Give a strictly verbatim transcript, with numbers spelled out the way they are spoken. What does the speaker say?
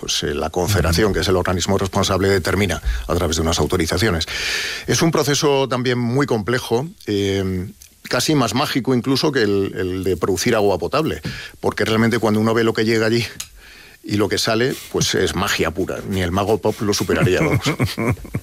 pues eh, la Confederación, que es el organismo responsable, determina a través de unas autorizaciones. Es un proceso también muy complejo, eh, casi más mágico incluso que el, el de producir agua potable, porque realmente cuando uno ve lo que llega allí y lo que sale, pues es magia pura. Ni el Mago Pop lo superaría, vamos.